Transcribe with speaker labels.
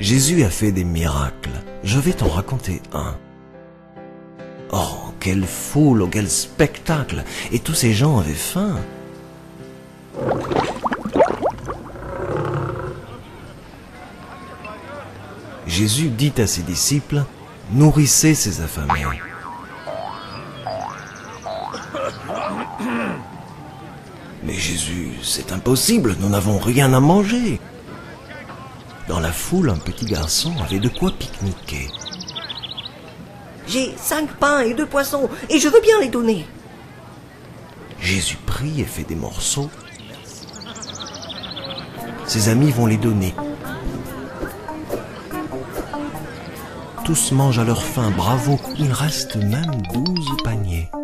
Speaker 1: Jésus a fait des miracles. Je vais t'en raconter un. Oh, quelle foule, oh, quel spectacle! Et tous ces gens avaient faim. Jésus dit à ses disciples, « Nourrissez ces affamés. » Mais Jésus, c'est impossible, nous n'avons rien à manger. Dans la foule, un petit garçon avait de quoi pique-niquer.
Speaker 2: J'ai 5 pains et 2 poissons, et je veux bien les donner.
Speaker 1: Jésus prie et fait des morceaux. Ses amis vont les donner. Tous mangent à leur faim, bravo, il reste même 12 paniers.